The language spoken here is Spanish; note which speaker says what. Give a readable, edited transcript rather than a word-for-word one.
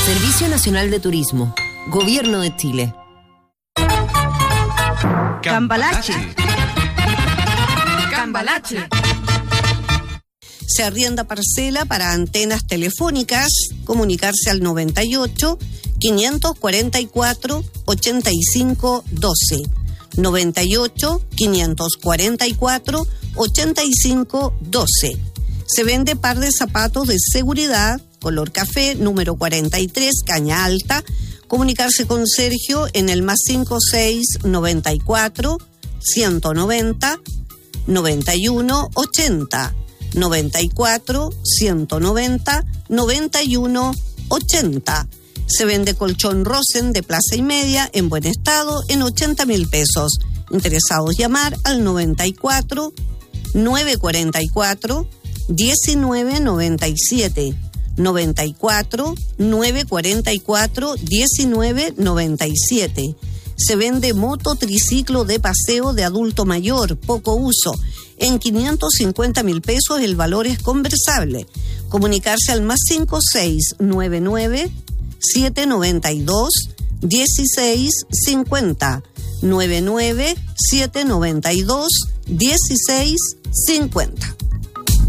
Speaker 1: Servicio Nacional de Turismo, Gobierno de Chile.
Speaker 2: Cambalache. Cambalache.
Speaker 3: Se arrienda parcela para antenas telefónicas. Comunicarse al 98 544 85 12. 98 544 85 12. Se vende par de zapatos de seguridad, color café, número 43, caña alta. Comunicarse con Sergio en el +56 94 190 91 80. 94 190 91 80. Se vende colchón Rosen de plaza y media en buen estado en 80.000 pesos. Interesados llamar al 94 944 1997. 94 944 1997. Se vende moto triciclo de paseo de adulto mayor, poco uso. En 550.000 pesos el valor es conversable. Comunicarse al +5699 792 1650. 99 792 1650.